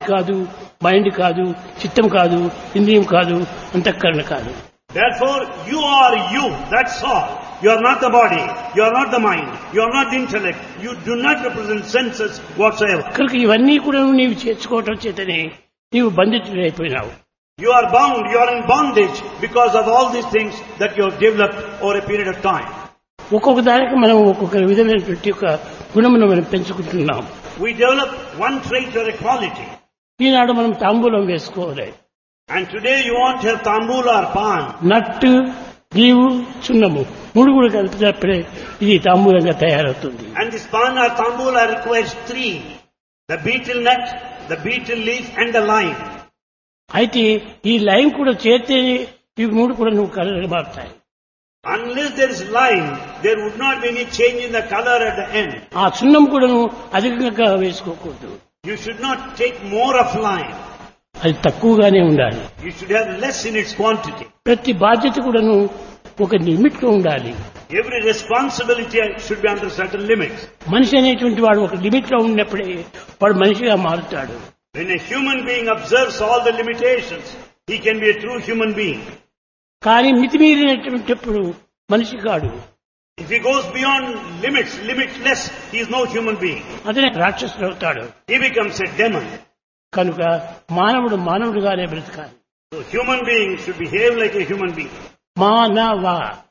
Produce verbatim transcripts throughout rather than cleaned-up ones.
కాదు, మైండ్ కాదు, చిత్తం కాదు, ఇంద్రియం కాదు, అంతఃకరణ కాదు. Therefore, you are you, that's all. You are not the body, you are not the mind, you are not the intellect, you do not represent senses whatsoever. కనుక ఇవన్నీ కూడా నీవు చేర్చుకోవటం చేతనే నీవు బంధితుడైపోయినావు. You are bound, you are in bondage because of all these things that you have developed over a period of time. ఒక్కొక్క దానికి మనం ఒక్కొక్క విధమైనటువంటి ఒక గుణమును మనం పెంచుకుంటున్నాం. We develop one trait or a quality. ఈనాడు మనం తాంబూలం వేసుకోవాలి. And today you want to have tambula or pan. నట్టు, జీవు, చున్నము మూడు కూడా కలిపినప్పుడే ఇది తాంబూలంగా తయారవుతుంది. And this pan or tambula requires three. The betel nut, the betel leaf and the lime. అయితే ఈ lime కూడా చేస్తే ఇవి మూడు కూడా నువ్వు కలర్ మారుతాయి. Unless there is lime, there would not be any change in the color at the end. ఆ సున్నం కూడా నువ్వు అధికంగా వేసుకోకూడదు. You should not take more of lime. అది తక్కువగానే ఉండాలి. You should have less in its quantity. ప్రతి బాధ్యత కూడాను ఒక లిమిట్ లో ఉండాలి. Every responsibility should be under certain limits. మనిషి అనేటువంటి వాడు ఒక లిమిట్ లో ఉన్నప్పుడే వాడు మనిషిగా మారుతాడు. When a human being observes all the limitations, he can be a true human being. కానీ మితిమీరినటువంటిప్పుడు మనిషి కాడు. If he goes beyond limits, limitless, he is no human being. అతనే రాక్షసుడు అవుతాడు. He becomes a demon. కనుక మానవుడు మానవుడుగానే బ్రతకాలి. So human beings should behave like a human being. మానవ.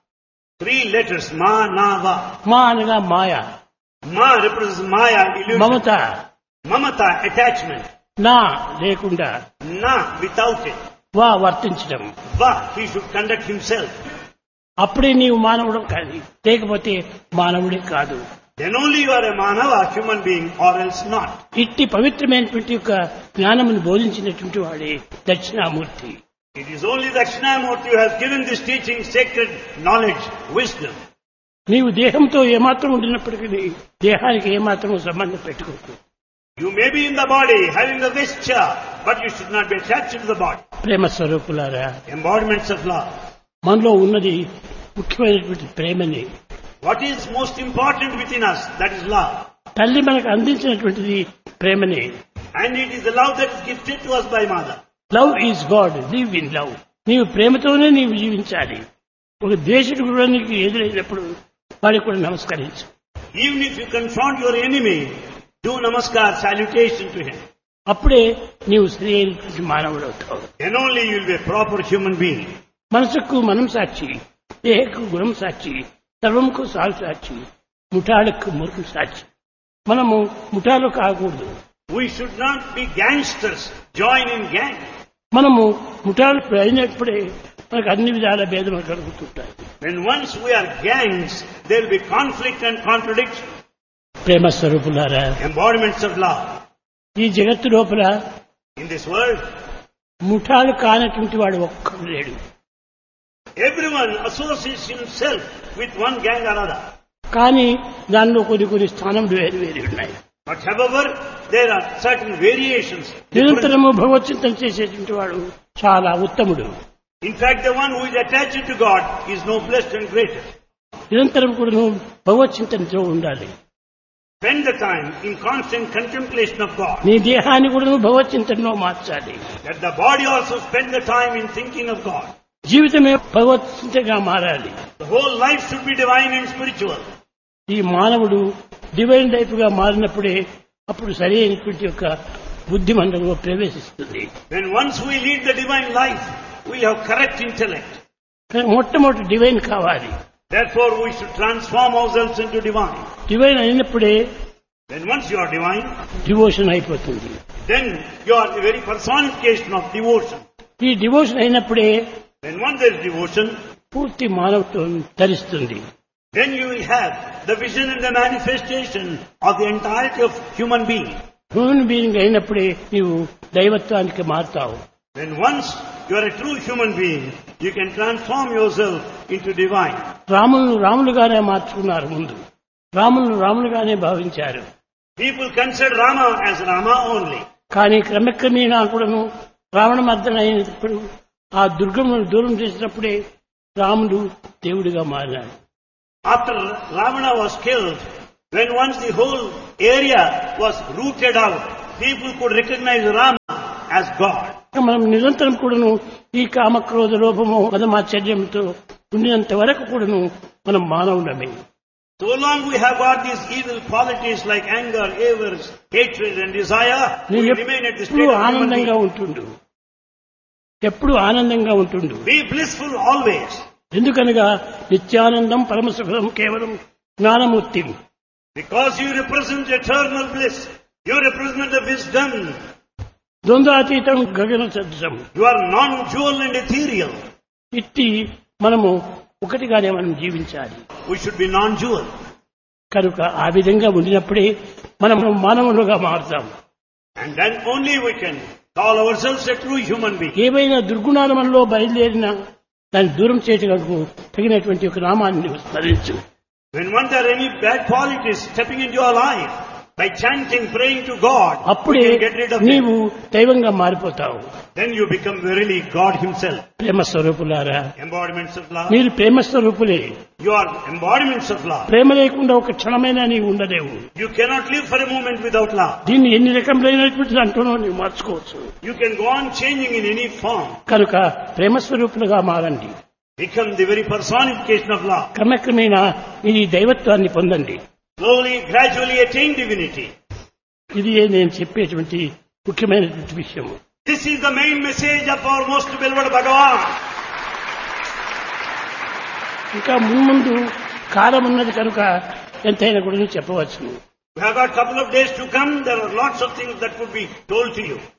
Three letters, ma, na, va. మా అనగా మాయ. Ma represents maya, illusion. మమత. Mamata, attachment. నా లేకుండా. Na, without it. వా వర్తించడం. Va, he should conduct himself. అప్పుడే నీవు మానవుడు కాదు, లేకపోతే మానవుడే కాదు. Then only you are a manava, human being, or else not. ఇట్టి పవిత్రమైనటువంటి యొక్క జ్ఞానమును బోధించినటువంటి వాడే Dakshinamurthy. It is only Dakshinamurti who has given this teaching, sacred knowledge, wisdom. నీవు దేహంతో ఏమాత్రం ఉండినప్పటికీ దేహానికి ఏమాత్రం సంబంధం పెట్టుకోకు. You may be in the body, having the vesture, but you should not be attached to the body. ప్రేమ స్వరూపులారా, Embodiments of love. మనలో ఉన్నది ముఖ్యమైనటువంటి ప్రేమని. What is most important within us? That is love. తల్లి మనకు అందించినటువంటిది ప్రేమని. And it is the love that is gifted to us by mother. Love is God, live in love. నీవు ప్రేమతోనే నీవు జీవించాలి. ఒక ద్వేషుడు కూడా నీకు ఎదురైనప్పుడు వారికి కూడా నమస్కరించు. Even if you confront your enemy, do namaskar, salutation to him. అప్పుడే నీవు సరి అయినటువంటి మానవుడు అవుతావు. Then only you will be a proper human being. మనసుకు మనం సాక్షి, దేహకు గుణం సాక్షి, సర్వంకు సాగు సాక్షి, ముఠాలకు మురుకు సాక్షి. మనము ముఠాలో కాకూడదు. We should not be gangsters, join in gang. మనము ముఠాలు అయినప్పుడే మనకు అన్ని విధాల భేదములు కలుగుతుంటాయి. When once we are gangs, there will be conflict and contradiction. ప్రేమ స్వరూపులారా, Embodiments of love. ఈ జగత్తు లోపల In this world, ముఠాలు కానటువంటి వాడు ఒక్కడు లేడు. everyone associates himself with one gang or other. కానీ దానిలో కొన్ని కొన్ని స్థానములు వేరు వేరు ఉన్నాయి. But however, there are certain variations. నిరంతరము భగవచ్చింతన చేసేటువంటి వాడు చాలా ఉత్తముడు. In fact, the one who is attached to God is noblest and greatest. నిరంతరం కూడా నువ్వు భగవచ్చింతనతో ఉండాలి. Spend the time in constant contemplation of God. నీ దేహాన్ని కూడా నువ్వు భగవచ్చింతనలో మార్చాలి. Let the body also spend the time in thinking of God. జీవితమే భగవచ్చింతగా మారాలి. The whole life should be divine and spiritual. ఈ మానవుడు డివైన్ లైఫ్ గా మారినప్పుడే అప్పుడు సరి అయినటువంటి యొక్క బుద్ధి మనలో ప్రవేశిస్తుంది. When once we lead the divine life, we have correct intellect. మొట్టమొదటి డివైన్ కావాలి. Therefore, we should transform ourselves into divine. Divine అయినప్పుడే Then once you are divine, devotion అయిపోతుంది. then you are the very personification of devotion. ఈ devotion అయినప్పుడే When once there is devotion, పూర్తి మానవత్వం ధరిస్తుంది. then you will have the vision and the manifestation of the entirety of human being. Human being అయినప్పుడే నీవు దైవత్వానికి మారుతావు. When once you are a true human being, you can transform yourself into divine. రాములను రాములుగానే మార్చుకున్నారు ముందు. రాములను రాములుగానే భావించారు. People consider Rama as Rama only. కానీ క్రమక్రమేణా కూడాను రావణ మర్దన అయినప్పుడు ఆ దుర్గమును దూరం చేసినప్పుడే రాముడు దేవుడిగా మారినాడు. After Ravana was killed, when once the whole area was rooted out, people could recognize Rama as God. మనం నిరంతరం కూడాను ఈ కామక్రోధ లోభము మదమాశ్చర్యంతో ఉండినంత వరకు కూడాను మనం మానవులమే. So long we have got these evil qualities like anger, avarice, hatred and desire, we remain at the state ఎప్పుడు of human ఆనందంగా being. ఉంటుండు, ఎప్పుడు ఆనందంగా ఉంటుండు. Be blissful always. ఎందుకనగా నిత్యానందం పరమసుఖం కేవలం Gnanamurthy. Because you represent eternal bliss. You represent the wisdom. ద్వంద్వాతీతం గగన సదృశం. You are non-dual and ethereal. ఇట్టి మనము ఒకటిగానే మనం జీవించాలి. We should be non-dual. కనుక ఆ విధంగా ఉండినప్పుడే మనం మానవులుగా మారుతాం. And then only we can call ourselves a true human being. ఏవైనా దుర్గుణాల మనలో బయలుదేరినా దాన్ని దూరం చేయటకు తగినటువంటి ఒక నామాన్ని స్మరించు. When one there are any bad qualities stepping into your life, by chanting, praying to God, అప్పుడే you can get rid of నీవు them. దైవంగా మారిపోతావు. Then you become verily God Himself. ప్రేమ స్వరూపులారా, Embodiments of love. మీరు ప్రేమ స్వరూపులే. You are embodiments of love. ప్రేమ లేకుండా ఒక క్షణమైనా నీవు ఉండలేవు. You cannot live for a moment without love. దీన్ని ఎన్ని రకములైనటువంటి దాంట్లోనూ నీవు మార్చుకోవచ్చు. You can go on changing in any form. కనుక ప్రేమ స్వరూపులుగా మారండి. Become the very personification of love. క్రమక్రమేణా ఈ దైవత్వాన్ని పొందండి. Slowly, gradually attain divinity. ఇది నేను చెప్పేటువంటి ముఖ్యమైనటువంటి విషయం. This is the main message of our most beloved Bhagavan. ఇంకా మున్ముందు కాలం ఉన్నది కనుక ఎంతైనా కూడా చెప్పవచ్చును. We have got a couple of days to come. There are lots of things that would be told to you.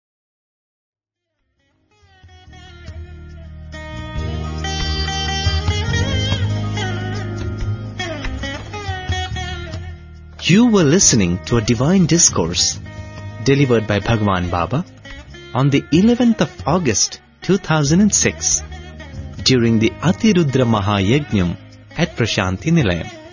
You were listening to a divine discourse delivered by Bhagwan Baba on the eleventh of August two thousand six during the Atirudra Mahayajnam at Prashanti Nilayam.